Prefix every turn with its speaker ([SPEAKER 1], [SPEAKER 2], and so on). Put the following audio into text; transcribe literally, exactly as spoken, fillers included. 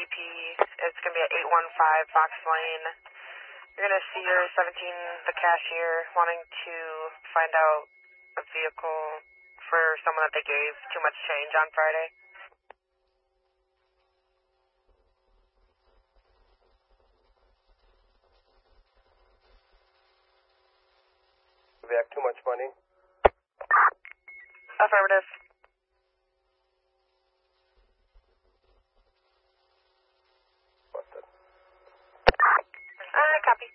[SPEAKER 1] B P. It's going to be at eight one five Fox Lane. You're going to see your seventeen, the cashier, wanting to find out a vehicle for someone that they gave too much change on Friday.
[SPEAKER 2] Back too much money.
[SPEAKER 1] Affirmative.
[SPEAKER 2] Busted.
[SPEAKER 1] Uh, copy.